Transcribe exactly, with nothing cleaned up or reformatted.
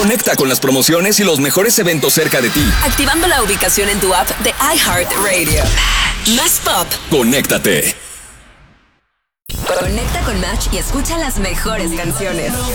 Conecta con las promociones y los mejores eventos cerca de ti. Activando la ubicación en tu app de iHeartRadio. Más pop. Conéctate. Conecta con Match y escucha las mejores canciones.